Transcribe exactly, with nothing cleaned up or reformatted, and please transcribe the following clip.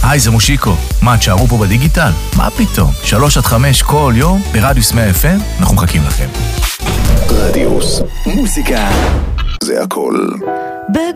היי, זה מושיקו. מה, תשארו פה בדיגיטל? מה פתאום? שלוש עד חמש כל יום ברדיוס מאה אף אם, אנחנו מחכים לכם. רדיוס, מוזיקה, זה הכל.